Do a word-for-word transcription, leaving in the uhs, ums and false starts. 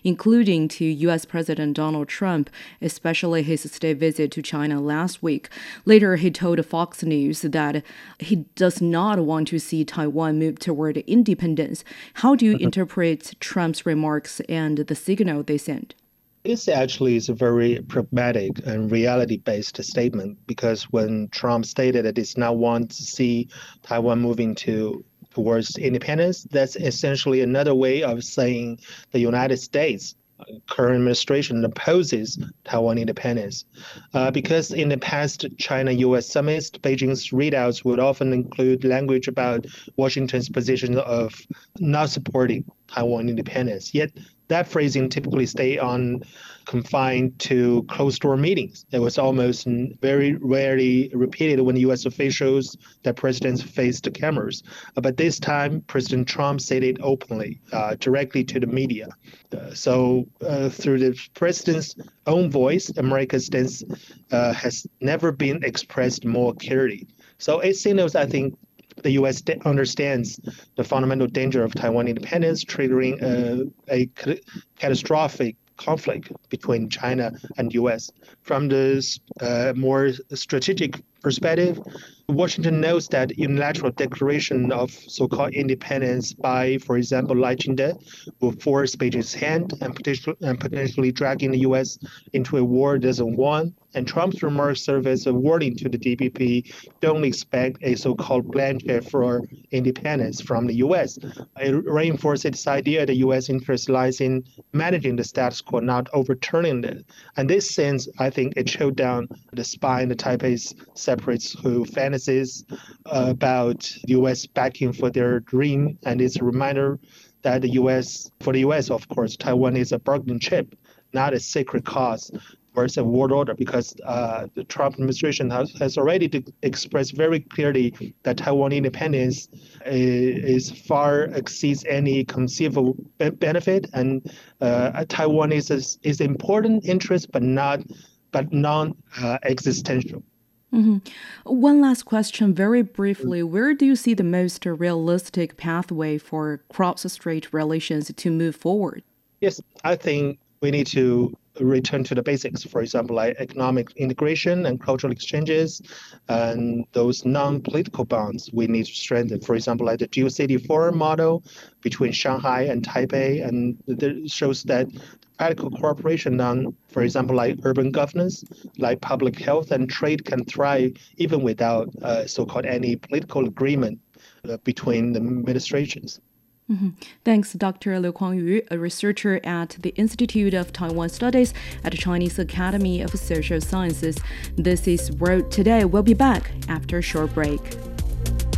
including to U S President Donald Trump, especially his state visit to China last week. Later, he told Fox News that he does not want to see Taiwan move toward independence. How do you interpret Trump's remarks and the signal they sent? This actually is a very pragmatic and reality-based statement, because when Trump stated that he does not want to see Taiwan moving to towards independence, that's essentially another way of saying the United States current administration opposes Taiwan independence. Uh, because in the past China-U S summits, Beijing's readouts would often include language about Washington's position of not supporting Taiwan independence. Yet that phrasing typically stay on confined to closed-door meetings. It was almost very rarely repeated when U S officials, that presidents faced the cameras. Uh, but this time, President Trump said it openly, uh, directly to the media. Uh, so uh, through the president's own voice, America's stance uh, has never been expressed more clearly. So it signals, I think, the U S understands the fundamental danger of Taiwan independence, triggering a, a catastrophic conflict between China and U S. From the uh, more strategic perspective, Washington knows that unilateral declaration of so-called independence by, for example, Lai Ching-te will force Beijing's hand and potentially, and potentially dragging the U S into a war it doesn't want. And Trump's remarks serve as a warning to the D P P, don't expect a so-called blank check for independence from the U S. It reinforces this idea that the U S interest lies in managing the status quo, not overturning it. And this sense, I think, it showed down the spine the Taipei's separates who fantasies uh, about U S backing for their dream. And it's a reminder that the U S, for the U S, of course, Taiwan is a bargaining chip, not a sacred cause versus a world order, because uh, the Trump administration has, has already de- expressed very clearly that Taiwan independence is, is far exceeds any conceivable be- benefit, and uh, Taiwan is a, is important interest, but not but non-existential. Uh, mm-hmm. One last question, very briefly. Where do you see the most realistic pathway for cross-strait relations to move forward? Yes, I think we need to return to the basics, for example, like economic integration and cultural exchanges, and those non-political bonds we need to strengthen. For example, like the Geo-City Forum model between Shanghai and Taipei, and it shows that practical cooperation on, for example, like urban governance, like public health and trade can thrive even without uh, so-called any political agreement uh, between the administrations. Mm-hmm. Thanks, Doctor Liu Kuang-yu, a researcher at the Institute of Taiwan Studies at the Chinese Academy of Social Sciences. This is World Today. We'll be back after a short break.